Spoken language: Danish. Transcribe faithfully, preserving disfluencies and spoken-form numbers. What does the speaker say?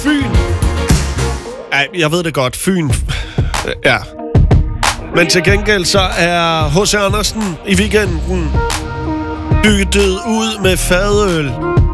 Fyn. Ej, jeg ved det godt. Fyn. Ja. Men til gengæld så er H C Andersen i weekenden byttet ud med fadøl.